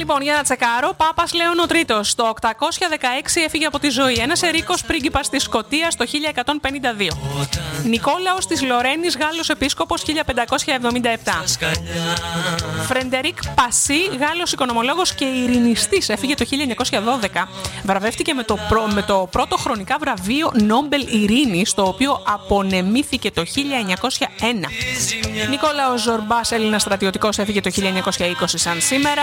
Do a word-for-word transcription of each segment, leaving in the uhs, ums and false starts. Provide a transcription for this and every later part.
Λοιπόν, για να τσεκάρω, Πάπας Λέων ο Τρίτος το οκτακόσια δεκαέξι έφυγε από τη ζωή. Ένας ερίκος πρίγκιπας της Σκωτίας το χίλια εκατόν πενήντα δύο. Νικόλαος της Λορένης, Γάλλος επίσκοπος χίλια πεντακόσια εβδομήντα επτά. Φρεντερίκ Πασί, Γάλλος οικονομολόγος και ειρηνιστής, έφυγε το χίλια εννιακόσια δώδεκα. Βραβεύτηκε με το, προ, με το πρώτο χρονικά βραβείο Νόμπελ Ειρήνης, το οποίο απονεμήθηκε το χίλια εννιακόσια ένα. Νικόλαος Ζορμπάς, Έλληνας στρατιωτικός, έφυγε το χίλια εννιακόσια είκοσι σαν σήμερα.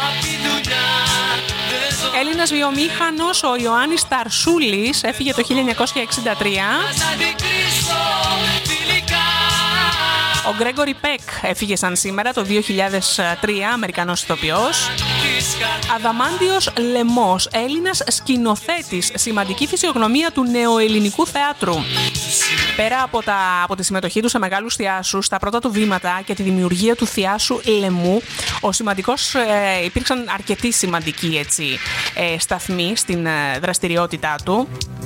Έλληνας βιομήχανος, ο Ιωάννης Ταρσούλης, έφυγε το χίλια εννιακόσια εξήντα τρία. Ο Γκρέγκορι Πεκ έφυγε σαν σήμερα το δύο χιλιάδες τρία, Αμερικανός ηθοποιός. Αδαμάντιος Λεμός, Έλληνας σκηνοθέτης, σημαντική φυσιογνωμία του νεοελληνικού θεάτρου. Πέρα από, τα, από τη συμμετοχή του σε μεγάλους θειάσους, τα πρώτα του βήματα και τη δημιουργία του θειάσου Λεμού, ο σημαντικός, ε, υπήρξαν αρκετοί σημαντικοί έτσι, ε, σταθμοί στην ε, δραστηριότητά του.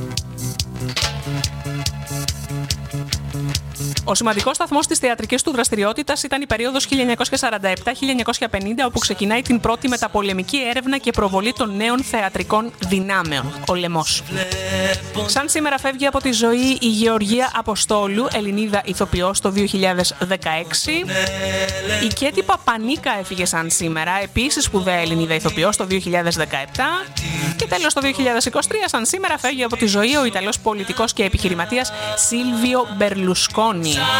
Ο σημαντικός σταθμός της θεατρικής του δραστηριότητας ήταν η περίοδος χίλια εννιακόσια σαράντα επτά με χίλια εννιακόσια πενήντα, όπου ξεκινάει την πρώτη μεταπολεμική έρευνα και προβολή των νέων θεατρικών δυνάμεων, ο Λεμός. Σαν σήμερα φεύγει από τη ζωή η Γεωργία Αποστόλου, Ελληνίδα ηθοποιός, το δύο χιλιάδες δεκαέξι. Η Κέτη Παπανίκα έφυγε σαν σήμερα, επίσης σπουδαία Ελληνίδα ηθοποιός, το δύο χιλιάδες δεκαεπτά. Και τέλος, το δύο χιλιάδες είκοσι τρία, σαν σήμερα, φεύγει από τη ζωή ο Ιταλός πολιτικός και επιχειρηματίας Σίλβιο Μπερλουσκόνι.